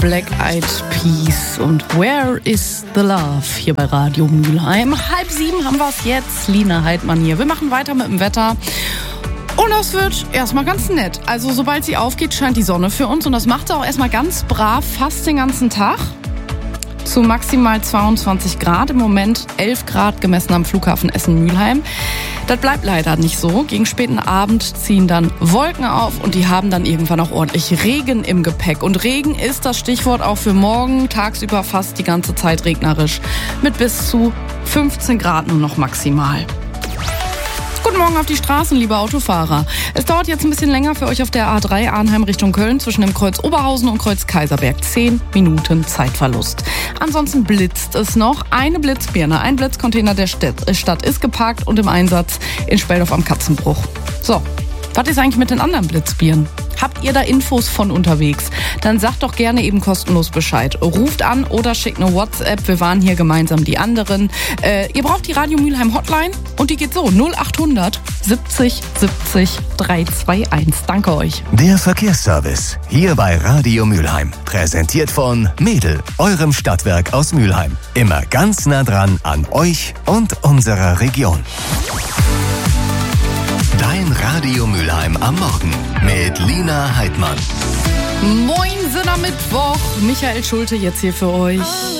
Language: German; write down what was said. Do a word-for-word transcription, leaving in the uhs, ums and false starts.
Black Eyed Peas und Where is the Love hier bei Radio Mülheim. Halb sieben haben wir es jetzt. Lina Heidmann hier. Wir machen weiter mit dem Wetter. Und das wird erstmal ganz nett. Also sobald sie aufgeht, scheint die Sonne für uns. Und das macht sie auch erstmal ganz brav fast den ganzen Tag. Zu maximal zweiundzwanzig Grad. Im Moment elf Grad gemessen am Flughafen Essen-Mülheim. Das bleibt leider nicht so. Gegen späten Abend ziehen dann Wolken auf und die haben dann irgendwann auch ordentlich Regen im Gepäck. Und Regen ist das Stichwort auch für morgen. Tagsüber fast die ganze Zeit regnerisch. Mit bis zu fünfzehn Grad nur noch maximal. Guten Morgen auf die Straßen, liebe Autofahrer. Es dauert jetzt ein bisschen länger für euch auf der A drei Arnheim Richtung Köln zwischen dem Kreuz Oberhausen und Kreuz Kaiserberg. Zehn Minuten Zeitverlust. Ansonsten blitzt es noch. Eine Blitzbirne, ein Blitzcontainer der Stadt ist geparkt und im Einsatz in Speldorf am Katzenbruch. So, was ist eigentlich mit den anderen Blitzbirnen? Habt ihr da Infos von unterwegs? Dann sagt doch gerne eben kostenlos Bescheid. Ruft an oder schickt eine WhatsApp. Wir waren hier gemeinsam die anderen. Äh, ihr braucht die Radio Mülheim Hotline und die geht so null achthundert siebzig siebzig dreihunderteinundzwanzig. Danke euch. Der Verkehrsservice hier bei Radio Mülheim. Präsentiert von Mädel, eurem Stadtwerk aus Mülheim. Immer ganz nah dran an euch und unserer Region. Dein Radio Mülheim am Morgen mit Lina Heidmann. Moin, Sinner Mittwoch. Michael Schulte jetzt hier für euch.